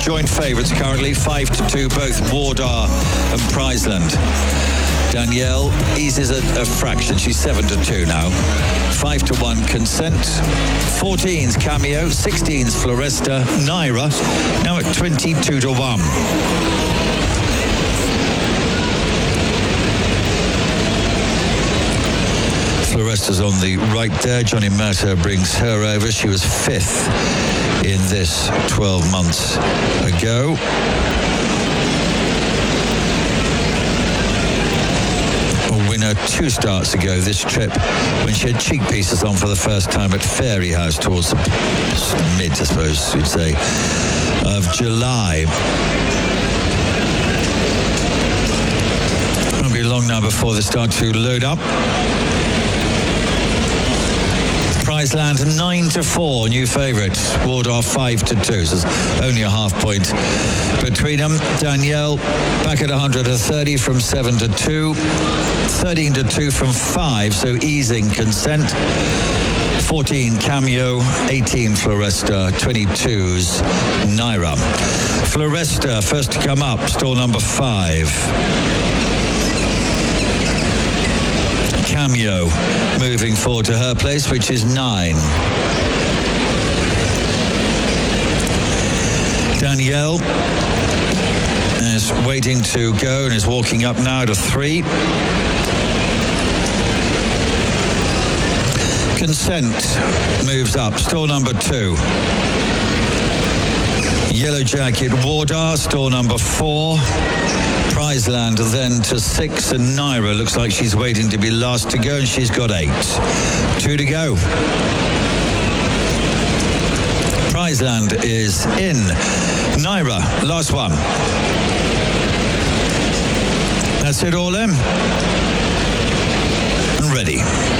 joint favourites currently, 5-2, both Wardar and Prizeland. Danielle eases a fraction. She's 7-2 now. 5-1 Consent. 14's Cameo. 16's Floresta. Naira now at 22-1. Floresta's on the right there. Johnny Murtaugh brings her over. She was 5th in this 12 months ago. Winner 2 starts ago this trip when she had cheek pieces on for the first time at Fairy House towards the mid, I suppose you'd say, of July. It won't be long now before they start to load up. Prizeland 9-4, new favourite. Wardar 5-2, so there's only a half point between them. Danielle back at 130 from 7-2, 13-2 from 5, so easing Consent. 14 Cameo, 18 Floresta, 22's Naira. Floresta first to come up, stall number 5. Cameo moving forward to her place, which is 9. Danielle is waiting to go and is walking up now to 3. Consent moves up, stall number 2. Yellow Jacket Wardar, stall number 4. Prizeland then to 6, and Naira looks like she's waiting to be last to go, and she's got 8. 2 to go. Prizeland is in. Naira, last one. That's it all in. And ready.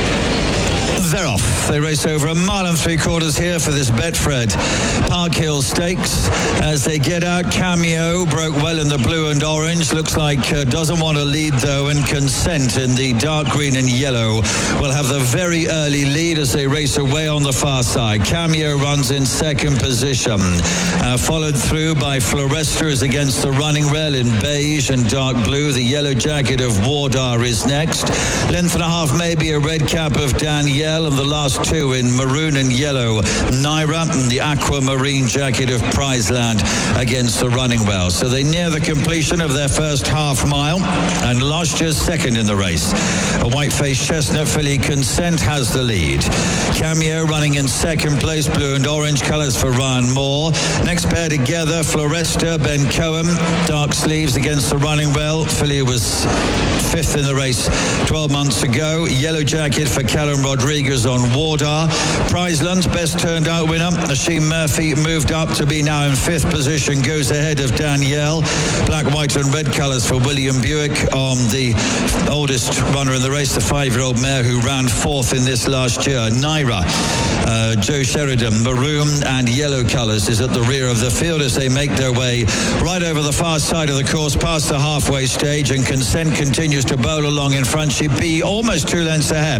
They're off. They race over 1 3/4 miles here for this Betfred Park Hill Stakes. As they get out, Cameo broke well in the blue and orange. Looks like doesn't want to lead though, and Consent in the dark green and yellow will have the very early lead as they race away on the far side. Cameo runs in second position, followed through by Floresta is against the running rail in beige and dark blue. The Yellow Jacket of Wardar is next. Length and a half, maybe a red cap of Danielle, and the last 2 in maroon and yellow, Naira, and the aquamarine jacket of Prizeland against the running rail. So they near the completion of their first half mile, and last year's second in the race. A white-faced chestnut filly, Consent, has the lead. Cameo running in second place, blue and orange colours for Ryan Moore. Next pair together, Floresta, Ben Cohen, dark sleeves against the running rail. Filly was 5th in the race 12 months ago. Yellow Jacket for Callum Rodriguez on Wardar. Prizeland's best turned out winner, Ashim Murphy, moved up to be now in 5th position, goes ahead of Danielle. Black, white and red colours for William Buick on the oldest runner in the race, the 5-year-old mare who ran 4th in this last year. Naira, Joe Sheridan, maroon and yellow colours, is at the rear of the field as they make their way right over the far side of the course past the halfway stage, and Consent continues to bowl along in front. She'd be almost 2 lengths ahead.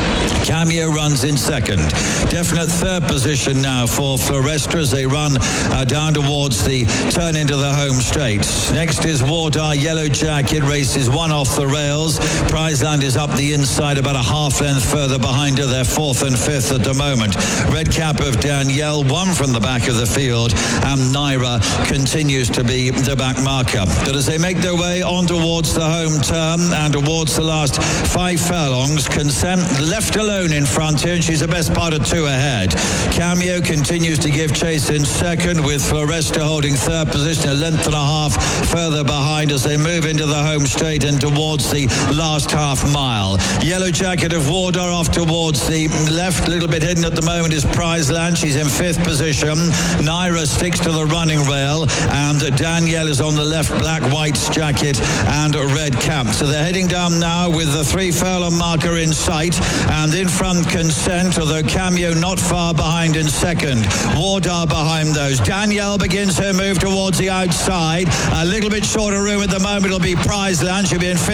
Cameo runs in second. Definite 3rd position now for Floresta as they run down towards the turn into the home straight. Next is Wardar. Yellow Jacket races 1 off the rails. Prizeland is up the inside about a half length further behind her. They're 4th and 5th at the moment. Red cap of Danielle, 1 from the back of the field, and Naira continues to be the back marker. But as they make their way on towards the home turn and towards the last 5 furlongs, Consent left alone in front here, and she's the best part of 2 ahead. Cameo continues to give chase in second, with Floresta holding 3rd position, a length and a half further behind as they move into the home straight and towards the last half mile. Yellow Jacket of Wardar off towards the left, a little bit hidden at the moment is Prizeland. She's in 5th position. Naira sticks to the running rail, and Danielle is on the left, black, white jacket and a red cap. So they're heading down now with the 3 furlong marker in sight, and in front Consent, although Cameo not far behind in second. Wardar behind those. Danielle begins her move towards the outside. A little bit shorter room at the moment. It'll be Prizeland. She'll be in 5th.